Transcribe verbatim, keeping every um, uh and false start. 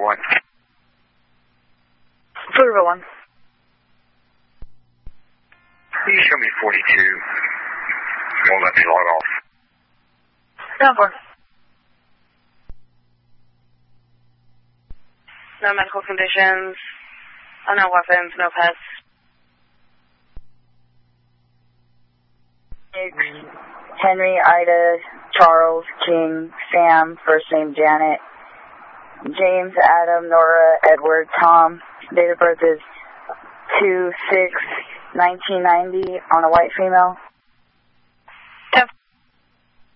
one. Pflugerville one. Can you show me forty-two? Won't let me log off. Down four. No medical conditions. Oh, no weapons, no pets. Henry, Ida, Charles, King, Sam, first name Janet, James, Adam, Nora, Edward, Tom. Date of birth is two six nineteen ninety on a white female.